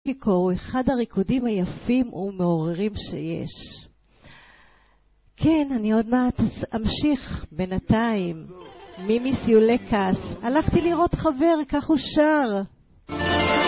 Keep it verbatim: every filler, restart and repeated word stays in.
הוא אחד הריקודים היפים ומעוררים שיש. כן, אני עוד מעט אמשיך בינתיים. מימי סיולי כעס. הלכתי לראות חבר, כך הוא שר.